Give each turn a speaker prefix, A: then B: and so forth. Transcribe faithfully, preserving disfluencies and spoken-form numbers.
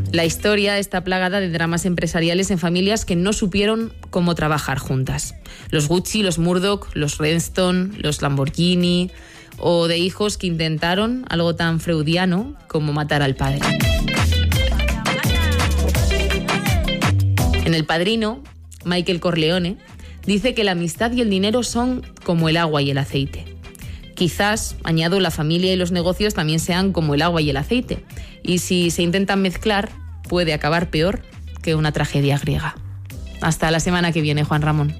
A: La historia está plagada de dramas empresariales en familias que no supieron cómo trabajar juntas. Los Gucci, los Murdoch, los Redstone, los Lamborghini, o de hijos que intentaron algo tan freudiano como matar al padre. En El Padrino, Michael Corleone dice que la amistad y el dinero son como el agua y el aceite. Quizás, añado, la familia y los negocios también sean como el agua y el aceite. Y si se intentan mezclar, puede acabar peor que una tragedia griega. Hasta la semana que viene, Juan Ramón.